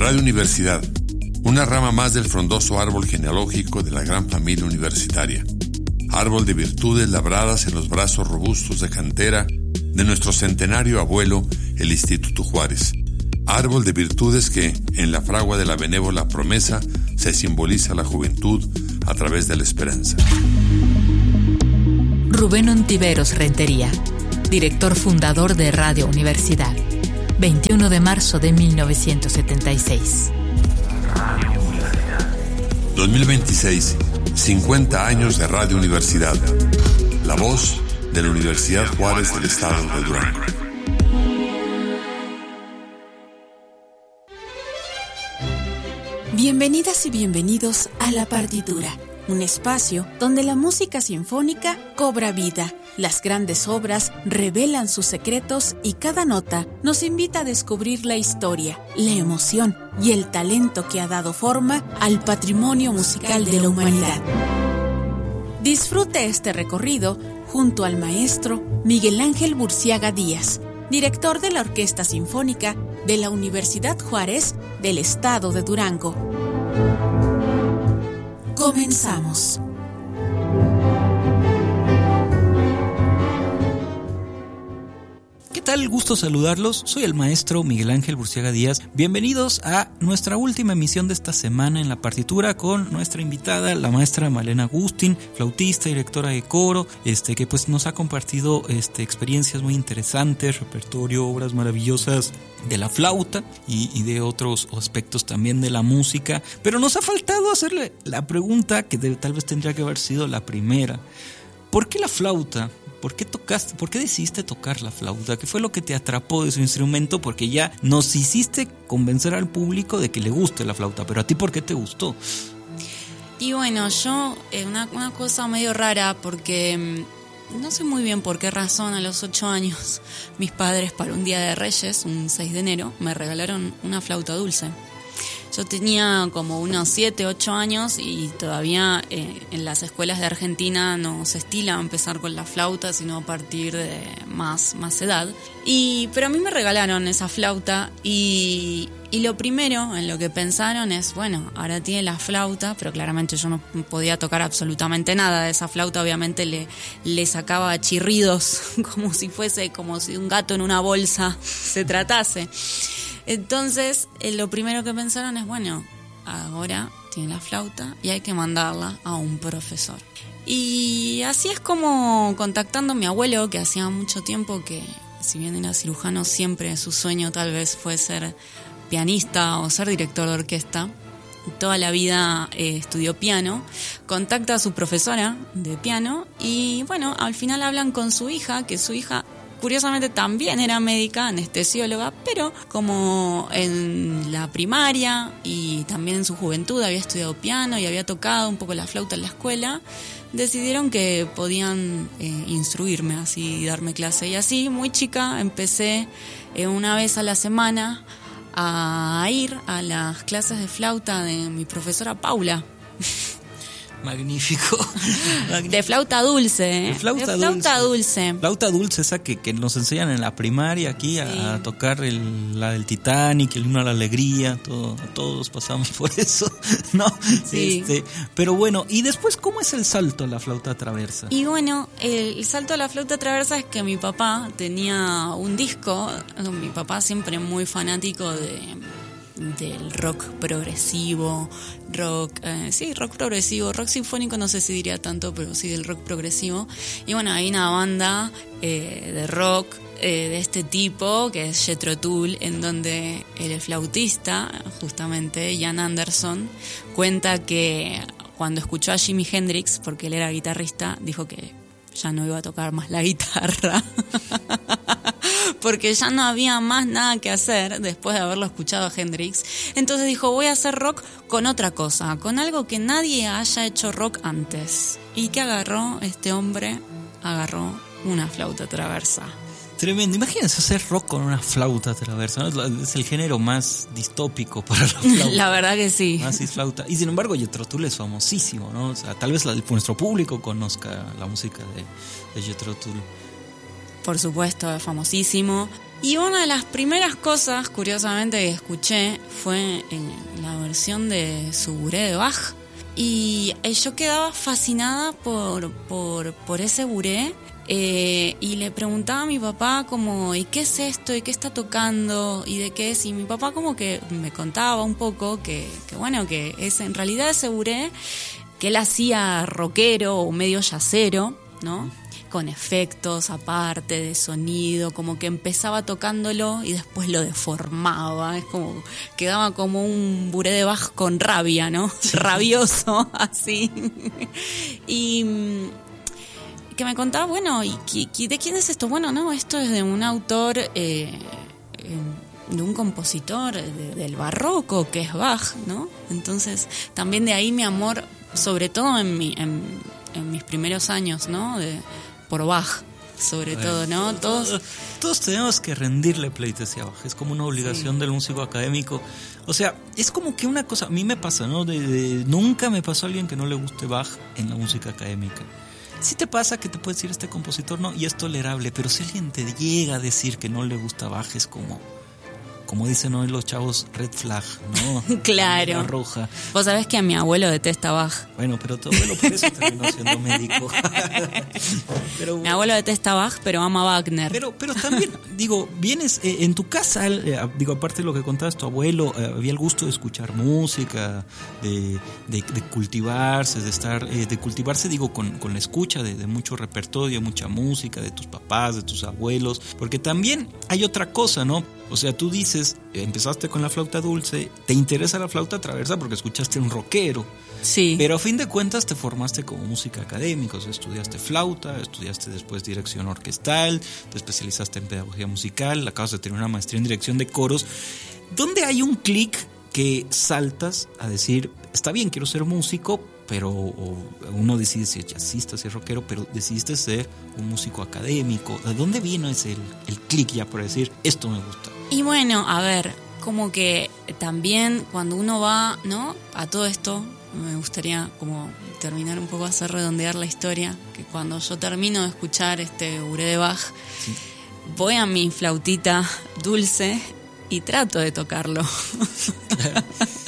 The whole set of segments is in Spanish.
Radio Universidad, una rama más del frondoso árbol genealógico de la gran familia universitaria. Árbol de virtudes labradas en los brazos robustos de cantera de nuestro centenario abuelo, el Instituto Juárez. Árbol de virtudes que, en la fragua de la benévola promesa, se simboliza la juventud a través de la esperanza. Rubén Ontiveros Rentería, director fundador de Radio Universidad, 21 de marzo de 1976. 2026, 50 años de Radio Universidad. La voz de la Universidad Juárez del Estado de Durango. Bienvenidas y bienvenidos a La Partitura, un espacio donde la música sinfónica cobra vida. Las grandes obras revelan sus secretos y cada nota nos invita a descubrir la historia, la emoción y el talento que ha dado forma al patrimonio musical de la humanidad. Disfrute este recorrido junto al maestro Miguel Ángel Burciaga Díaz, director de la Orquesta Sinfónica de la Universidad Juárez del Estado de Durango. Comenzamos. ¿Qué tal? Gusto saludarlos. Soy el maestro Miguel Ángel Burciaga Díaz. Bienvenidos a nuestra última emisión de esta semana en La Partitura con nuestra invitada, la maestra Malena Agustín, flautista, directora de coro, que pues nos ha compartido experiencias muy interesantes, repertorio, obras maravillosas de la flauta y de otros aspectos también de la música. Pero nos ha faltado hacerle la pregunta que tal vez tendría que haber sido la primera. ¿Por qué la flauta? ¿Por qué decidiste tocar la flauta? ¿Qué fue lo que te atrapó de su instrumento? Porque ya nos hiciste convencer al público de que le guste la flauta, pero ¿a ti por qué te gustó? Y bueno, yo, una cosa medio rara, porque no sé muy bien por qué razón a los 8 años mis padres para un día de Reyes, un 6 de enero, me regalaron una flauta dulce. Yo tenía como unos 7, 8 años y todavía en las escuelas de Argentina no se estila empezar con la flauta, sino a partir de más edad. Pero a mí me regalaron esa flauta y lo primero en lo que pensaron es, bueno, ahora tiene la flauta, pero claramente yo no podía tocar absolutamente nada de esa flauta. Obviamente le sacaba chirridos como si un gato en una bolsa se tratase. Entonces, lo primero que pensaron es, bueno, ahora tiene la flauta y hay que mandarla a un profesor. Y así es como, contactando a mi abuelo, que hacía mucho tiempo que, si bien era cirujano, siempre su sueño tal vez fue ser pianista o ser director de orquesta. Toda la vida estudió piano, contacta a su profesora de piano y, bueno, al final hablan con su hija, que su hija curiosamente también era médica, anestesióloga, pero como en la primaria y también en su juventud había estudiado piano y había tocado un poco la flauta en la escuela, decidieron que podían instruirme, así darme clase. Y así, muy chica, empecé una vez a la semana a ir a las clases de flauta de mi profesora Paula. Magnífico. De flauta dulce, ¿eh? De flauta dulce. Flauta dulce, esa que nos enseñan en la primaria aquí, sí, a tocar la del Titanic, el himno a la alegría, todos pasamos por eso, ¿no? Sí. Pero bueno, y después, ¿cómo es el salto a la flauta traversa? Y bueno, el salto a la flauta traversa es que mi papá tenía un disco, mi papá siempre muy fanático del rock progresivo, rock progresivo, rock sinfónico no sé si diría tanto, pero sí del rock progresivo. Y bueno, hay una banda de rock de este tipo, que es Jethro Tull, en donde el flautista, justamente Jan Anderson, cuenta que cuando escuchó a Jimi Hendrix, porque él era guitarrista, dijo que ya no iba a tocar más la guitarra porque ya no había más nada que hacer después de haberlo escuchado a Hendrix. Entonces dijo, voy a hacer rock con otra cosa, con algo que nadie haya hecho rock antes. ¿Y qué agarró este hombre? Agarró una flauta traversa. Tremendo. Imagínense hacer rock con una flauta traversa, ¿no? Es el género más distópico para la flauta. La verdad que sí. Así es flauta. Y sin embargo, Jethro Tull es famosísimo, ¿no? O sea, tal vez nuestro público conozca la música de Jethro Tull. por supuesto, es famosísimo. Y una de las primeras cosas, curiosamente, que escuché fue en la versión de Suburé de Bach. Y yo quedaba fascinada por ese buré. Y le preguntaba a mi papá como, ¿y qué es esto? ¿Y qué está tocando? ¿Y de qué es? Y mi papá como que me contaba un poco que bueno, que es en realidad ese buré que él hacía rockero o medio yacero, ¿no? Con efectos aparte de sonido, como que empezaba tocándolo y después lo deformaba, es como, quedaba como un buré de Bach con rabia, ¿no? Rabioso, así. Y que me contaba, bueno, ¿y de quién es esto? Bueno, no, esto es de un autor, de un compositor del barroco, que es Bach, ¿no? Entonces, también de ahí mi amor, sobre todo en mis primeros años, ¿no? Por Bach, sobre todo, ¿no? Todos tenemos que rendirle pleitesía a Bach, es como una obligación del músico académico. O sea, es como que una cosa, a mí me pasa, ¿no? Nunca me pasó a alguien que no le guste Bach en la música académica. Sí te pasa que te puede decir este compositor, no, y es tolerable, pero si alguien te llega a decir que no le gusta Bach, es como dicen hoy los chavos, red flag, ¿no? Claro. La roja. Vos sabés que a mi abuelo detesta Bach. Bueno, pero tu abuelo por eso terminó siendo médico. Pero, mi abuelo detesta Bach, pero ama Wagner. Pero también, digo, vienes en tu casa, digo, aparte de lo que contabas, tu abuelo, había el gusto de escuchar música, de cultivarse, de cultivarse, digo, con la escucha de mucho repertorio, mucha música, de tus papás, de tus abuelos, porque también hay otra cosa, ¿no? O sea, tú dices, empezaste con la flauta dulce, te interesa la flauta traversa porque escuchaste un rockero. Sí. Pero a fin de cuentas te formaste como música académica, o sea, estudiaste flauta, estudiaste después dirección orquestal, te especializaste en pedagogía musical, acabas de tener una maestría en dirección de coros. ¿Dónde hay un clic que saltas a decir, está bien, quiero ser músico, pero uno decide ser jazzista, ser rockero, pero decidiste ser un músico académico? ¿De dónde vino ese el clic ya por decir, esto me gusta? Y bueno, a ver, como que también cuando uno va, ¿no? A todo esto, me gustaría como terminar un poco, hacer redondear la historia, que cuando yo termino de escuchar este buré de Bach, sí, voy a mi flautita dulce y trato de tocarlo. Claro.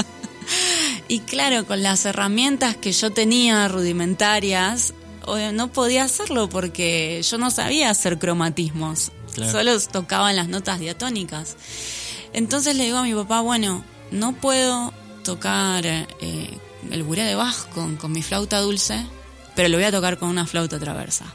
Y claro, con las herramientas que yo tenía rudimentarias, no podía hacerlo porque yo no sabía hacer cromatismos. Claro. Solo tocaba las notas diatónicas. Entonces le digo a mi papá, bueno, no puedo tocar el buré de Bach con mi flauta dulce, pero lo voy a tocar con una flauta traversa.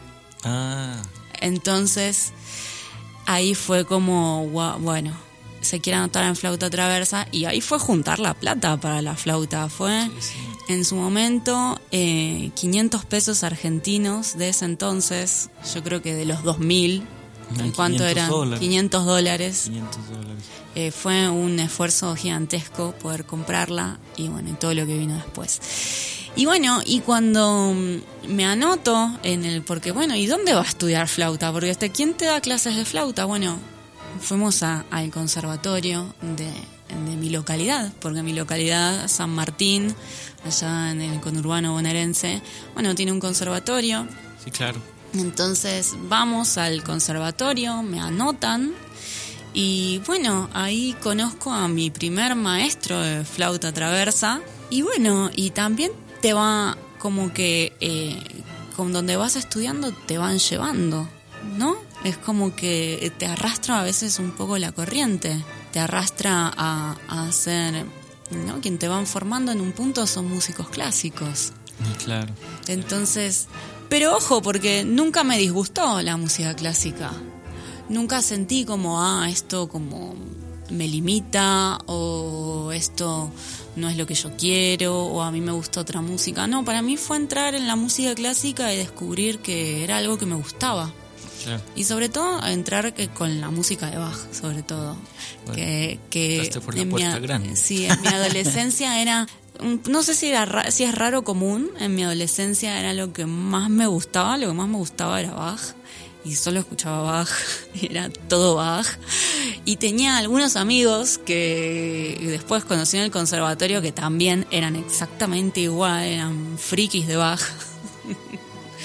Entonces ahí fue como, bueno, se quiere anotar en flauta traversa, y ahí fue juntar la plata para la flauta. Fue en su momento 500 pesos argentinos de ese entonces, yo creo que de los 2000. ¿En cuánto eran? $500. 500 dólares. Fue un esfuerzo gigantesco poder comprarla, y bueno, y todo lo que vino después. Y bueno, y cuando me anoto porque bueno, ¿y dónde va a estudiar flauta? Porque ¿quién te da clases de flauta? Bueno, fuimos al conservatorio de mi localidad, porque mi localidad, San Martín, allá en el conurbano bonaerense, bueno, tiene un conservatorio. Sí, claro. Entonces vamos al conservatorio, me anotan, y bueno, ahí conozco a mi primer maestro de flauta traversa. Y bueno, y también te va como que con donde vas estudiando te van llevando, ¿no? Es como que te arrastra a veces un poco la corriente, te arrastra a ser, ¿no? Quien te van formando en un punto son músicos clásicos. Claro. Entonces, pero ojo, porque nunca me disgustó la música clásica. Nunca sentí como, esto como me limita, o esto no es lo que yo quiero, o a mí me gusta otra música. No, para mí fue entrar en la música clásica y descubrir que era algo que me gustaba. Claro. Y sobre todo entrar con la música de Bach, sobre todo. Bueno, que por la puerta grande. Sí, en mi adolescencia era, no sé si es raro o común, en mi adolescencia era lo que más me gustaba era Bach. Y solo escuchaba Bach, era todo Bach. Y tenía algunos amigos que después conocí en el conservatorio que también eran exactamente igual, eran frikis de Bach.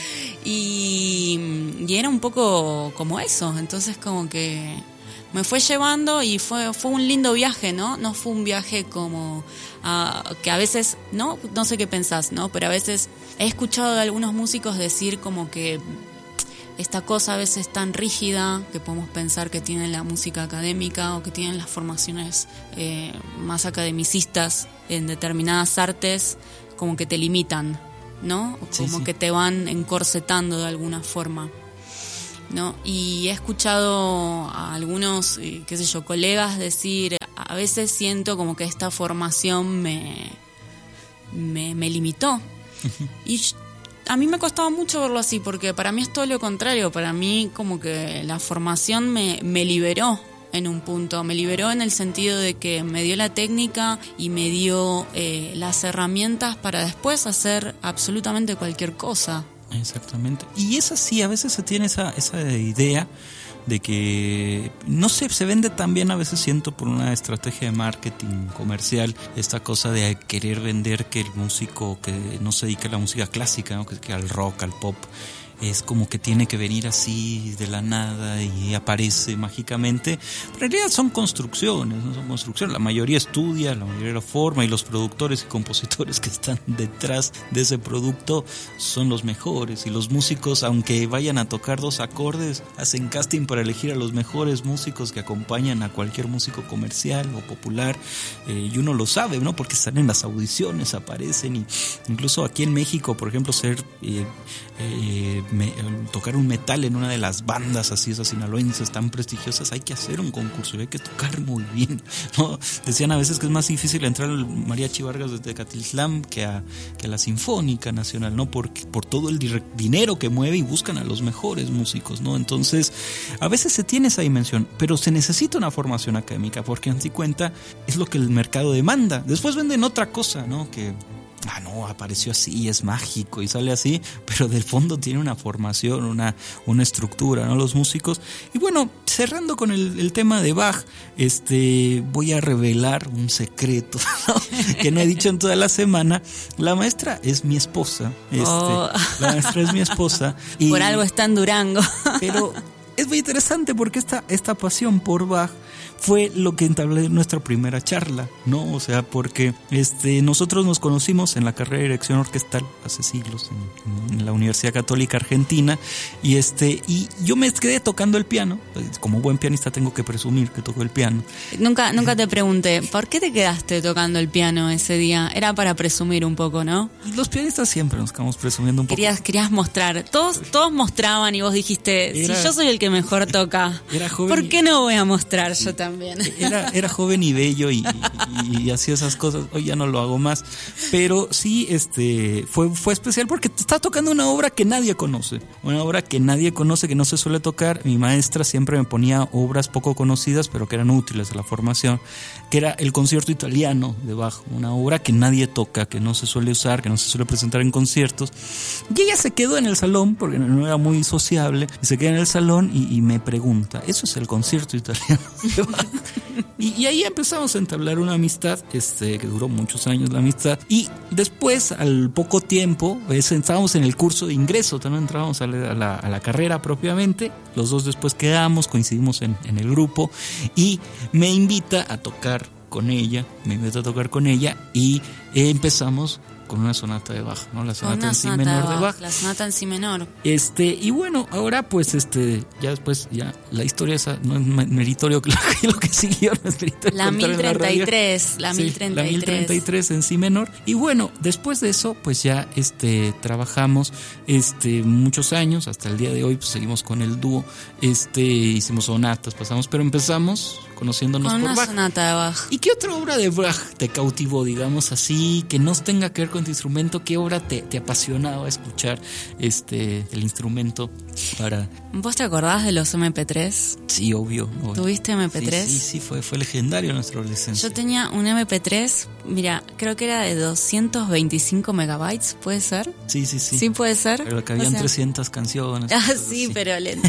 Y era un poco como eso, entonces como que me fue llevando y fue un lindo viaje, ¿no? No fue un viaje como que a veces, no sé qué pensás, ¿no? Pero a veces he escuchado de algunos músicos decir como que esta cosa a veces tan rígida que podemos pensar que tiene la música académica o que tienen las formaciones más academicistas en determinadas artes, como que te limitan, ¿no? Como que te van encorsetando de alguna forma, ¿no? Y he escuchado a algunos, qué sé yo, colegas decir, a veces siento como que esta formación me limitó. Y a mí me costaba mucho verlo así, porque para mí es todo lo contrario. Para mí como que la formación me liberó en un punto. Me liberó en el sentido de que me dio la técnica y me dio las herramientas para después hacer absolutamente cualquier cosa. Exactamente. Y es así, a veces se tiene esa idea de que, no sé, se vende también, a veces siento, por una estrategia de marketing comercial, esta cosa de querer vender que el músico que no se dedica a la música clásica, ¿no? que al rock, al pop, es como que tiene que venir así de la nada y aparece mágicamente. Pero en realidad son construcciones, ¿no? Son construcciones. La mayoría estudia, la mayoría lo forma, y los productores y compositores que están detrás de ese producto son los mejores. Y los músicos, aunque vayan a tocar 2 acordes, hacen casting para elegir a los mejores músicos que acompañan a cualquier músico comercial o popular. Y uno lo sabe, ¿no? Porque están en las audiciones, aparecen. Y incluso aquí en México, por ejemplo, tocar un metal en una de las bandas así, esas sinaloenses tan prestigiosas, hay que hacer un concurso y hay que tocar muy bien, ¿no? Decían a veces que es más difícil entrar al Mariachi Vargas de Tecatitlán que a la Sinfónica Nacional, ¿no? Por todo el dinero que mueve, y buscan a los mejores músicos, ¿no? Entonces, a veces se tiene esa dimensión, pero se necesita una formación académica, porque en sí cuenta es lo que el mercado demanda. Después venden otra cosa, ¿no? Que no, apareció así, es mágico y sale así, pero del fondo tiene una formación, una estructura, ¿no? Los músicos. Y bueno, cerrando con el tema de Bach, voy a revelar un secreto, ¿no? Que no he dicho en toda la semana. La maestra es mi esposa. La maestra es mi esposa. Y, por algo está en Durango. Pero es muy interesante porque esta pasión por Bach fue lo que entabló nuestra primera charla, ¿no? O sea, porque nosotros nos conocimos en la carrera de dirección orquestal hace siglos en la Universidad Católica Argentina, y yo me quedé tocando el piano. Como buen pianista tengo que presumir que toco el piano. Nunca te pregunté, ¿por qué te quedaste tocando el piano ese día? Era para presumir un poco, ¿no? Y los pianistas siempre nos quedamos presumiendo un poco. Querías mostrar. Todos mostraban y vos dijiste, si yo soy el que mejor toca, era joven, ¿por qué no voy a mostrar yo también? Era joven y bello y hacía esas cosas. Hoy ya no lo hago más, pero sí fue especial porque te está tocando una obra que nadie conoce, que no se suele tocar. Mi maestra siempre me ponía obras poco conocidas pero que eran útiles de la formación, que era el concierto italiano de Bach, una obra que nadie toca, que no se suele usar, que no se suele presentar en conciertos. Y ella se quedó en el salón porque no era muy sociable, y se queda en el salón y me pregunta, ¿eso es el concierto italiano de Bach? Y ahí empezamos a entablar una amistad que duró muchos años, la amistad. Y después, al poco tiempo, estábamos en el curso de ingreso, también entrábamos a la carrera propiamente. Los dos después quedamos, coincidimos en el grupo, y me invita a tocar con ella, y empezamos con una sonata de Bach, ¿no? La sonata en si menor de Bach. La sonata en si menor. Y bueno, ahora pues ya después la historia esa no es meritorio lo que siguió, no es meritorio. La 1033, la 1033. La 1033 en si menor. Y bueno, después de eso pues ya trabajamos muchos años, hasta el día de hoy pues seguimos con el dúo. Hicimos sonatas, pero empezamos conociéndonos con por una Bach. Sonata de Bach. ¿Y qué otra obra de Bach te cautivó, digamos así, que no tenga que ver con tu instrumento? ¿Qué obra te apasionaba escuchar el instrumento para...? ¿Vos te acordás de los MP3? Sí, obvio. ¿Tuviste MP3? Sí, fue legendario nuestra adolescencia. Yo tenía un MP3, mira, creo que era de 225 megabytes, ¿puede ser? Sí. Sí, puede ser. Pero que habían 300 canciones. Sí, pero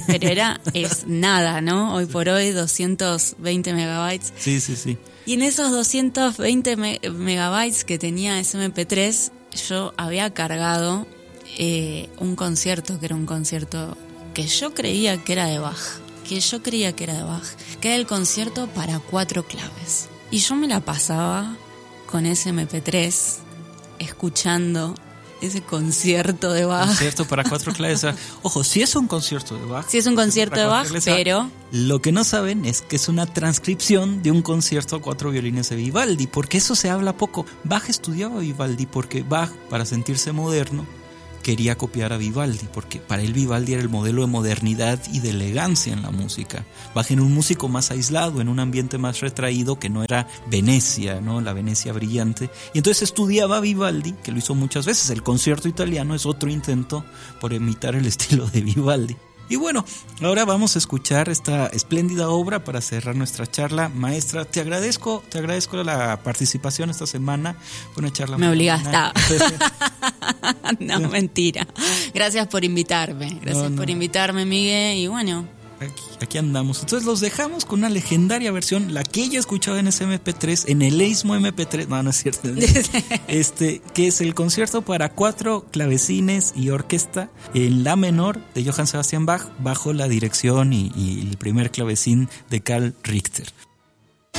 es nada, ¿no? Hoy por hoy 220 megabytes. Sí. Y en esos 220 megabytes que tenía ese MP3, yo había cargado un concierto que era un concierto que yo creía que era de Bach, que era el concierto para 4 claves. Y yo me la pasaba con ese MP3 escuchando ese concierto de Bach. Concierto para 4 claves. Ojo, sí es un concierto de Bach. Sí es un concierto de Bach, pero... Lo que no saben es que es una transcripción de un concierto a 4 violines de Vivaldi, porque eso se habla poco. Bach estudiaba a Vivaldi porque Bach, para sentirse moderno, quería copiar a Vivaldi, porque para él Vivaldi era el modelo de modernidad y de elegancia en la música. Bach era un músico más aislado, en un ambiente más retraído, que no era Venecia, ¿no? La Venecia brillante. Y entonces estudiaba a Vivaldi, que lo hizo muchas veces. El concierto italiano es otro intento por imitar el estilo de Vivaldi. Y bueno, ahora vamos a escuchar esta espléndida obra para cerrar nuestra charla. Maestra, te agradezco la participación esta semana. Fue una charla me obligaste. No, mentira. Gracias por invitarme. Por invitarme, Miguel. Y bueno, aquí andamos. Entonces los dejamos con una legendaria versión, la que ella escuchaba en ese MP3, en el Eismo MP3, no es cierto, que es el concierto para 4 clavecines y orquesta en la menor de Johann Sebastian Bach, bajo la dirección y el primer clavecín de Karl Richter.